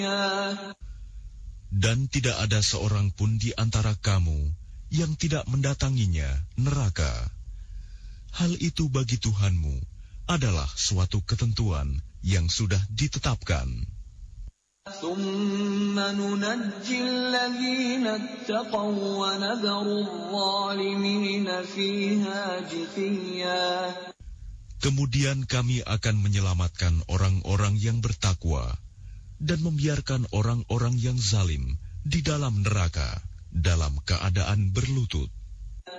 Dan tidak ada seorang pun di antara kamu yang tidak mendatanginya neraka. Hal itu bagi Tuhanmu adalah suatu ketentuan yang sudah ditetapkan. Kemudian kami akan menyelamatkan orang-orang yang bertakwa dan membiarkan orang-orang yang zalim di dalam neraka dalam keadaan berlutut.